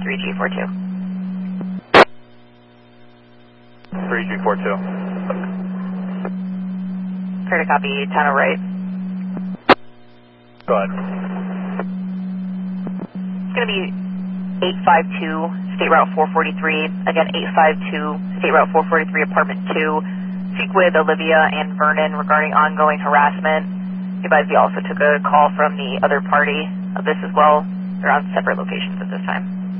3G42. 3G42. Clear to copy, 10 right. Go ahead. It's going to be 852 State Route 443. Again, 852 State Route 443, Apartment 2. Speak with Olivia and Vernon regarding ongoing harassment. You advise we also took a call from the other party of this as well. They're on separate locations at this time.